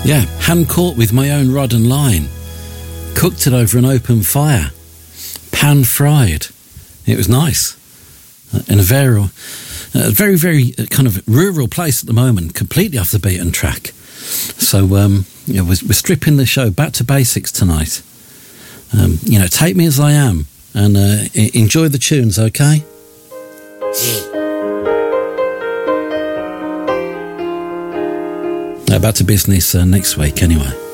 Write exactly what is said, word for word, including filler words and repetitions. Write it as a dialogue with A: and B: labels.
A: Yeah, hand caught with my own rod and line. Cooked it over an open fire. Pan fried. It was nice. Uh, in a very, uh, very, very uh, kind of rural place at the moment, completely off the beaten track. So, um, you know, we're, we're stripping the show back to basics tonight. Um, you know, take me as I am and uh, enjoy the tunes, okay? Now, back to business uh, next week, anyway.